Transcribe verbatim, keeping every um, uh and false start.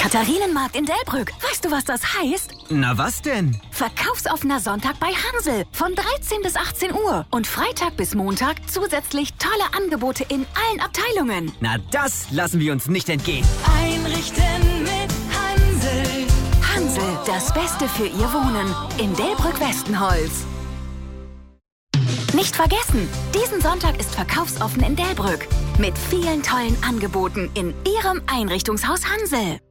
Katharinenmarkt in Delbrück. Weißt du, was das heißt? Na was denn? Verkaufsoffener Sonntag bei Hansel. Von dreizehn bis achtzehn Uhr. Und Freitag bis Montag zusätzlich tolle Angebote in allen Abteilungen. Na, das lassen wir uns nicht entgehen. Einrichten mit Hansel. Hansel, das Beste für Ihr Wohnen. In Delbrück-Westenholz. Nicht vergessen, diesen Sonntag ist verkaufsoffen in Delbrück. Mit vielen tollen Angeboten in Ihrem Einrichtungshaus Hansel.